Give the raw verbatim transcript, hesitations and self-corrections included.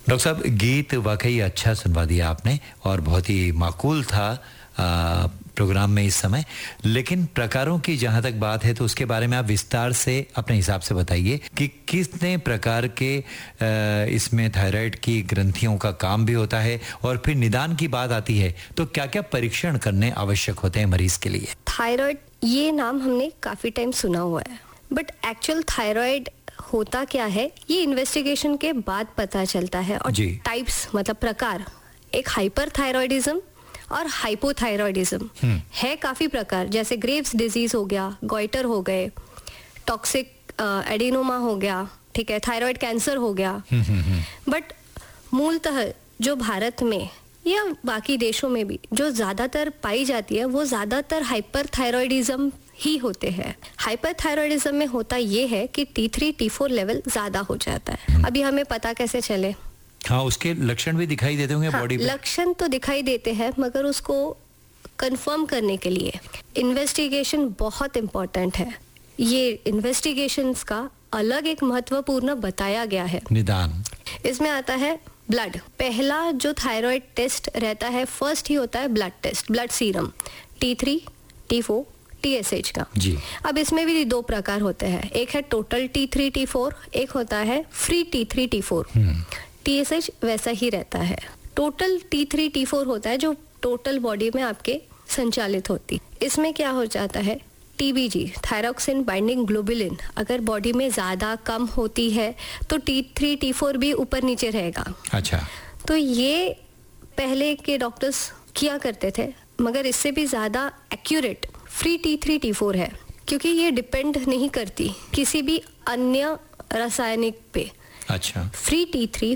Doctor साहब, गीत वाकई अच्छा सुनवा दिया आपने और बहुत ही माकूल था आ, प्रोग्राम में इस समय, लेकिन प्रकारों की जहां तक बात है तो उसके बारे में आप विस्तार से अपने हिसाब से बताइए कि कितने प्रकार के आ, इसमें थायराइड की ग्रंथियों का काम भी होता है, और फिर निदान की बात आती है तो क्या क्या परीक्षण करने आवश्यक होते हैं मरीज के लिए? थायराइड ये नाम हमने काफी टाइम सुना हुआ है, बट एक्चुअल थायराइड होता क्या है ये इन्वेस्टिगेशन के बाद पता चलता है। और टाइप्स मतलब प्रकार, एक हाइपरथायरॉयडिज्म और हाइपोथायरॉयडिज्म है, काफी प्रकार, जैसे ग्रेव्स डिजीज हो गया, गॉइटर हो गए, टॉक्सिक एडिनोमा हो गया, ठीक है, थायराइड कैंसर हो गया। बट मूलतः जो भारत में या बाकी देशों में भी जो ज्यादातर पाई जाती है वो ज्यादातर हाइपरथायरॉयडिज्म ही होते हैं। हाइपरथायरॉयडिज्म में होता ये है कि T three T four level ज्यादा हो जाता है। अभी हमें पता कैसे चले? हाँ, उसके लक्षण भी दिखाई देते होंगे हाँ, बॉडी पे। लक्षण तो दिखाई देते हैं, मगर उसको कंफर्म करने के लिए इन्वेस्टिगेशन बहुत इम्पोर्टेंट है। ये इन्वेस्टिगेशंस का अलग एक महत्वपूर्ण बताया गया है। निदान इसमें आता है ब्लड। पहला जो थायराइड टेस्ट रहता है, फर्स्ट ही होता है blood test, blood serum T three T four T S H का जी। अब इसमें भी दो प्रकार होते हैं, एक है total T three T four, एक होता है free T three T four. T S H वैसा ही रहता है। Total T three T four होता है जो टोटल बॉडी में आपके संचालित होती। इसमें क्या हो जाता है, टी बी जी थायरॉक्सिन बाइंडिंग ग्लोबुलिन अगर बॉडी में ज्यादा कम होती है तो टी थ्री टी फोर भी ऊपर नीचे रहेगा। अच्छा, तो ये पहले के डॉक्टर्स किया करते थे, मगर इससे भी ज्यादा accurate free T three T four है, क्योंकि ये डिपेंड नहीं करती किसी भी अन्य रासायनिक पे। अच्छा, फ्री टी थ्री